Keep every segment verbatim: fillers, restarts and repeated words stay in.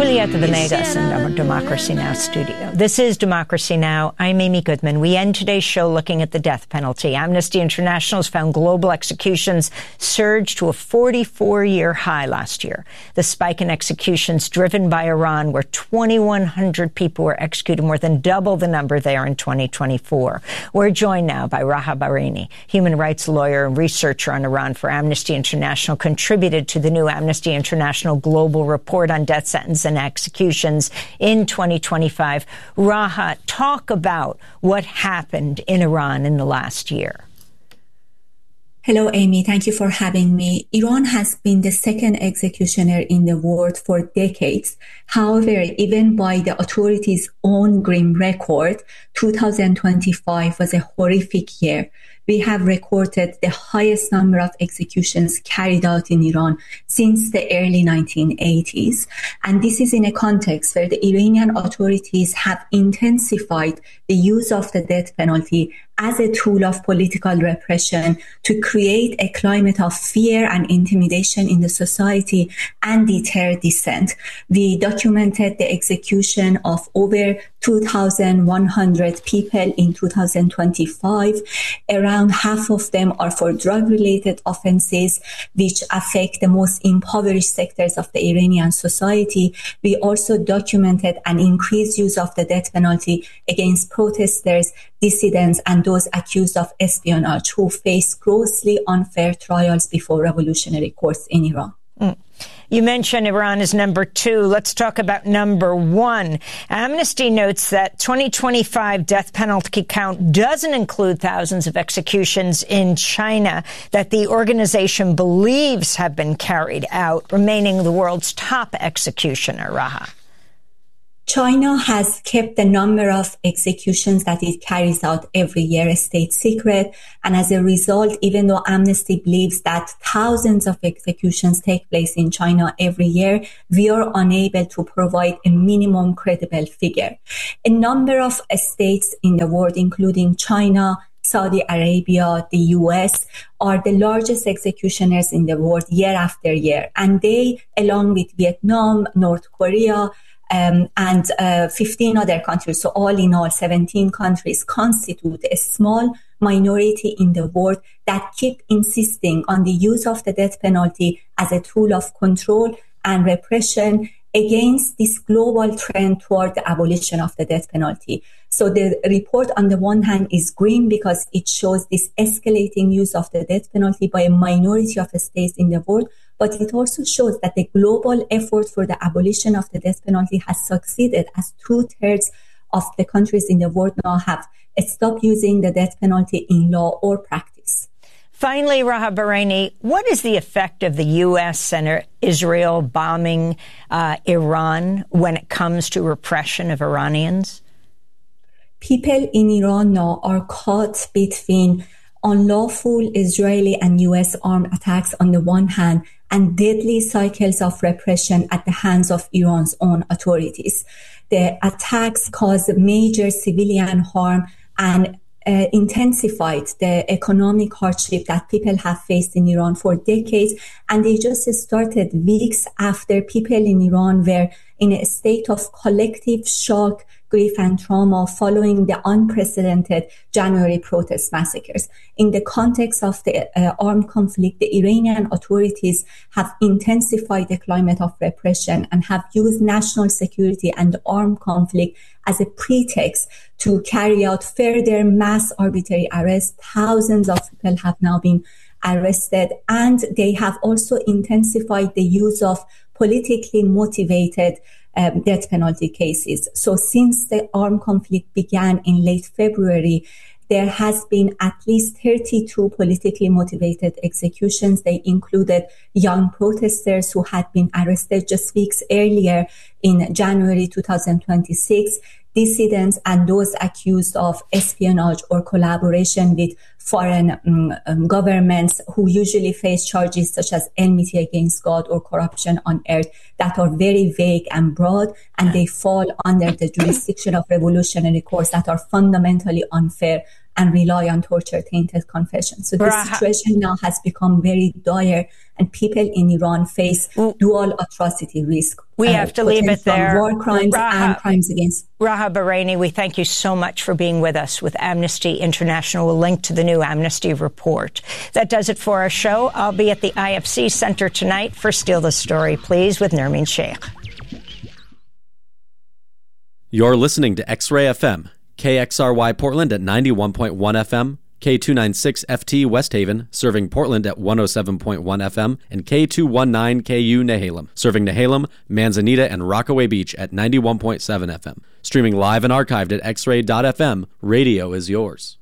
Julieta Venegas in our Democracy Now! Studio. This is Democracy Now! I'm Amy Goodman. We end today's show looking at the death penalty. Amnesty International has found global executions surged to a forty-four-year high last year. The spike in executions driven by Iran, where twenty-one hundred people were executed, more than double the number there in twenty twenty-four. We're joined now by Raha Bahraini, human rights lawyer and researcher on Iran for Amnesty International, contributed to the new Amnesty International Global Report on Death Sentence and Executions in twenty twenty-five. Raha, talk about what happened in Iran in the last year. Hello, Amy. Thank you for having me. Iran has been the second executioner in the world for decades. However, even by the authorities' own grim record, two thousand twenty-five was a horrific year. We have recorded the highest number of executions carried out in Iran since the early nineteen eighties. And this is in a context where the Iranian authorities have intensified the use of the death penalty as a tool of political repression to create a climate of fear and intimidation in the society and deter dissent. We documented the execution of over two thousand one hundred people in two thousand twenty-five. Around half of them are for drug-related offenses, which affect the most impoverished sectors of the Iranian society. We also documented an increased use of the death penalty against protesters, dissidents, and those accused of espionage who face grossly unfair trials before revolutionary courts in Iran. Mm. You mentioned Iran is number two. Let's talk about number one. Amnesty notes that twenty twenty-five death penalty count doesn't include thousands of executions in China that the organization believes have been carried out, remaining the world's top executioner. Raha. China has kept the number of executions that it carries out every year a state secret. And as a result, even though Amnesty believes that thousands of executions take place in China every year, we are unable to provide a minimum credible figure. A number of states in the world, including China, Saudi Arabia, the U S, are the largest executioners in the world year after year. And they, along with Vietnam, North Korea, Um, and uh, fifteen other countries, so all in all, seventeen countries constitute a small minority in the world that keep insisting on the use of the death penalty as a tool of control and repression against this global trend toward the abolition of the death penalty. So the report on the one hand is grim because it shows this escalating use of the death penalty by a minority of states in the world, but it also shows that the global effort for the abolition of the death penalty has succeeded, as two-thirds of the countries in the world now have stopped using the death penalty in law or practice. Finally, Raha Bahraini, what is the effect of the U S and Israel bombing uh, Iran when it comes to repression of Iranians? People in Iran now are caught between unlawful Israeli and U S armed attacks on the one hand and deadly cycles of repression at the hands of Iran's own authorities. The attacks caused major civilian harm and uh, intensified the economic hardship that people have faced in Iran for decades. And they just started weeks after people in Iran were in a state of collective shock, grief and trauma following the unprecedented January protest massacres. In the context of the uh, armed conflict, the Iranian authorities have intensified the climate of repression and have used national security and armed conflict as a pretext to carry out further mass arbitrary arrests. Thousands of people have now been arrested, and they have also intensified the use of politically motivated Um, death penalty cases. So since the armed conflict began in late February, there has been at least thirty-two politically motivated executions. They included young protesters who had been arrested just weeks earlier in January two thousand twenty-six, dissidents and those accused of espionage or collaboration with foreign um, um, governments who usually face charges such as enmity against God or corruption on earth that are very vague and broad, and they fall under the jurisdiction of revolutionary courts that are fundamentally unfair and rely on torture-tainted confessions. So the Raha, situation now has become very dire, and people in Iran face dual atrocity risk. We uh, have to leave it from there. War crimes Raha, and crimes against. Raha Bahraini, we thank you so much for being with us with Amnesty International. We'll link to the new Amnesty report. That does it for our show. I'll be at the I F C Center tonight for Steal the Story, Please, with Nermeen Sheikh. You're listening to X-Ray F M, K X R Y Portland at ninety-one point one F M, K two ninety-six F T West Haven, serving Portland at one oh seven point one F M, and K two nineteen K U Nehalem, serving Nehalem, Manzanita, and Rockaway Beach at ninety-one point seven F M. Streaming live and archived at x ray dot f m, radio is yours.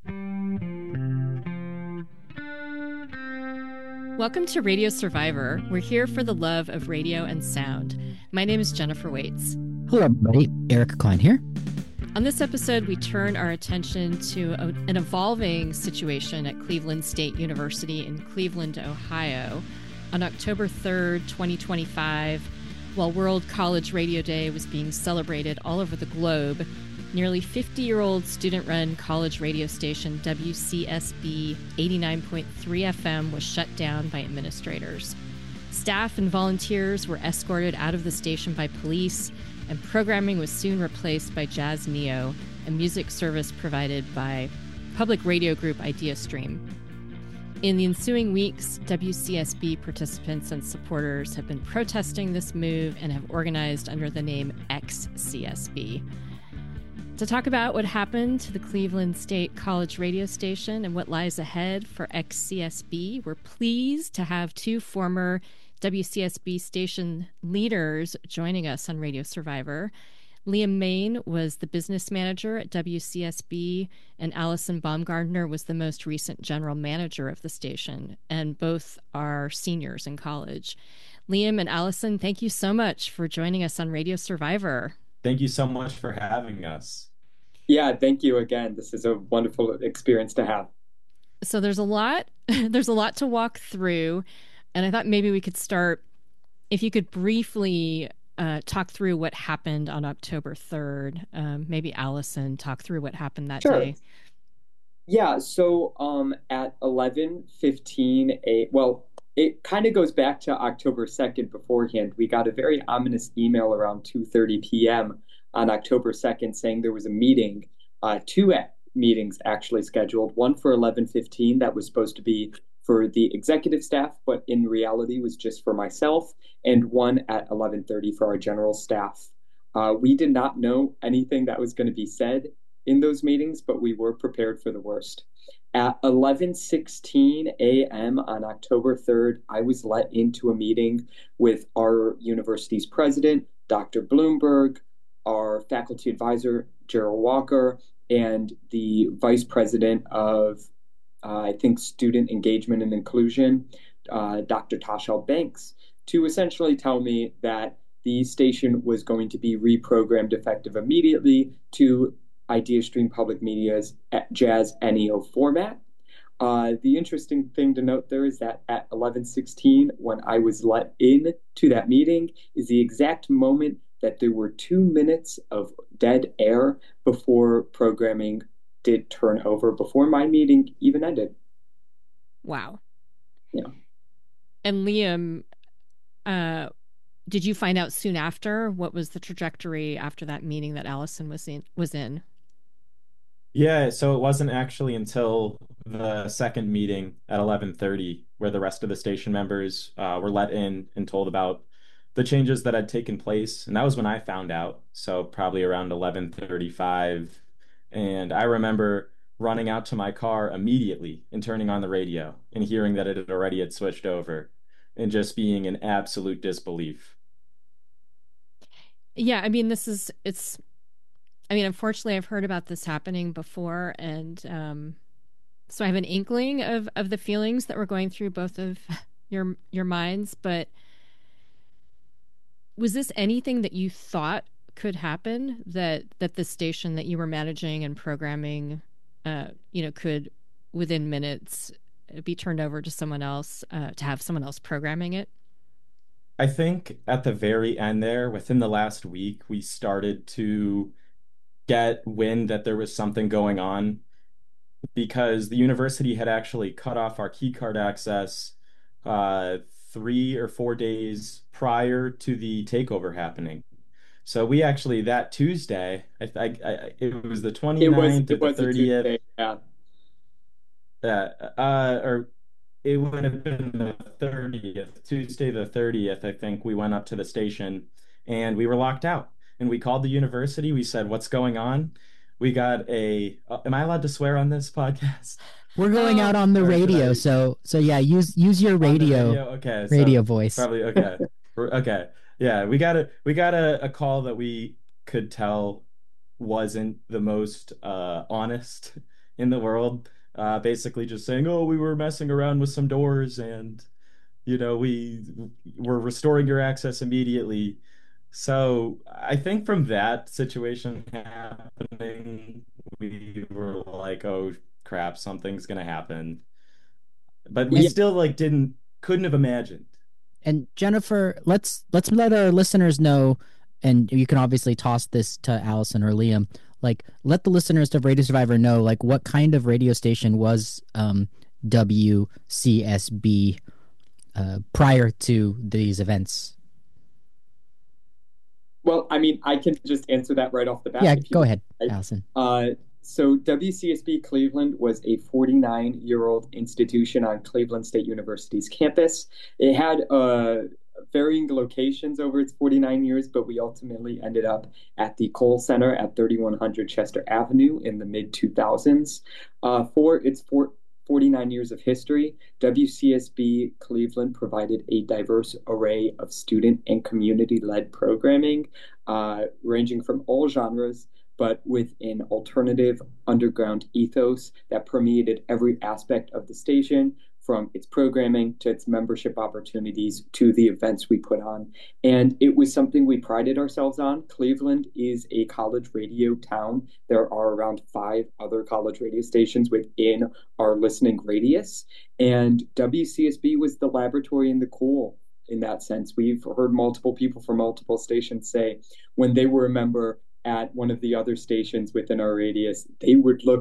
Welcome to Radio Survivor. We're here for the love of radio and sound. My name is Jennifer Waits. Hello, everybody. Eric Klein here. On this episode, we turn our attention to a, an evolving situation at Cleveland State University in Cleveland, Ohio. On October third, twenty twenty-five, while World College Radio Day was being celebrated all over the globe, nearly fifty-year-old student-run college radio station W C S B eighty-nine point three F M was shut down by administrators. Staff and volunteers were escorted out of the station by police, and programming was soon replaced by Jazz Neo, a music service provided by public radio group IdeaStream. In the ensuing weeks, W C S B participants and supporters have been protesting this move and have organized under the name X C S B. To talk about what happened to the Cleveland State College radio station and what lies ahead for X C S B, we're pleased to have two former W C S B station leaders joining us on Radio Survivor. Liam Main was the business manager at W C S B, and Allison Baumgardner was the most recent general manager of the station, and both are seniors in college. Liam and Allison, thank you so much for joining us on Radio Survivor. Thank you so much for having us. Yeah, thank you again. This is a wonderful experience to have. So there's a lot, there's a lot to walk through. And I thought maybe we could start, if you could briefly uh, talk through what happened on October third. Um, maybe Allison, talk through what happened that sure. day. Yeah, so um, at eleven fifteen, a, well, it kind of goes back to October second beforehand. We got a very ominous email around two thirty p.m. on October second saying there was a meeting, uh, two meetings actually scheduled, one for eleven fifteen that was supposed to be for the executive staff, but in reality was just for myself, and one at eleven thirty for our general staff. Uh, we did not know anything that was going to be said in those meetings, but we were prepared for the worst. At eleven sixteen a.m. on October third, I was let into a meeting with our university's president, Doctor Bloomberg, our faculty advisor, Gerald Walker, and the vice president of Uh, I think student engagement and inclusion, uh, Doctor Tashal Banks, to essentially tell me that the station was going to be reprogrammed effective immediately to IdeaStream Public Media's Jazz N E O format. Uh, the interesting thing to note there is that at eleven sixteen, when I was let in to that meeting, is the exact moment that there were two minutes of dead air before programming did turn over, before my meeting even ended. Wow. Yeah. And Liam, uh, did you find out soon after? What was the trajectory after that meeting that Allison was in? Was in? Yeah, so it wasn't actually until the second meeting at eleven thirty where the rest of the station members uh, were let in and told about the changes that had taken place. And that was when I found out. So probably around eleven thirty-five. And I remember running out to my car immediately and turning on the radio and hearing that it had already had switched over and just being in absolute disbelief. Yeah, I mean, this is, it's, I mean, unfortunately, I've heard about this happening before. And um, so I have an inkling of, of the feelings that were going through both of your, your minds. But was this anything that you thought could happen, that that the station that you were managing and programming, uh, you know, could within minutes be turned over to someone else, uh, to have someone else programming it? I think at the very end there, within the last week, we started to get wind that there was something going on. because the university had actually cut off our key card access uh, three or four days prior to the takeover happening. So we actually that Tuesday, I, I, I it was the It was twenty-ninth or it the was a thirtieth. Tuesday. Yeah. Uh, uh, or it would have been the thirtieth, Tuesday the thirtieth, I think we went up to the station and we were locked out. And we called the university. We said, "What's going on?" We got a, uh, am I allowed to swear on this podcast? We're going Oh. out on the Or should radio, I- so so yeah, use use your On the radio radio? Okay, radio so voice. probably okay. We're- Okay. Yeah, we got a we got a, a call that we could tell wasn't the most uh honest in the world. Uh basically just saying, "Oh, we were messing around with some doors and you know, we were restoring your access immediately." So I think from that situation happening, we were like, "Oh crap, something's gonna happen." But we Yeah. still like didn't couldn't have imagined. And Jennifer, let's let's let our listeners know, and you can obviously toss this to Allison or Liam. Like, let the listeners of Radio Survivor know, like, what kind of radio station was um, W C S B uh, prior to these events? Well, I mean, I can just answer that right off the bat. Yeah, if you go would ahead, like. Allison. Uh, so W C S B Cleveland was a forty-nine-year-old institution on Cleveland State University's campus. It had uh, varying locations over its forty-nine years, but we ultimately ended up at the Cole Center at thirty-one hundred Chester Avenue in the mid two thousands. Uh, for its four, forty-nine years of history, W C S B Cleveland provided a diverse array of student and community-led programming, uh, ranging from all genres, but with an alternative underground ethos that permeated every aspect of the station, from its programming to its membership opportunities to the events we put on. And it was something we prided ourselves on. Cleveland is a college radio town. There are around five other college radio stations within our listening radius. And W C S B was the laboratory in the cool in that sense. We've heard multiple people from multiple stations say when they were a member at one of the other stations within our radius, they would look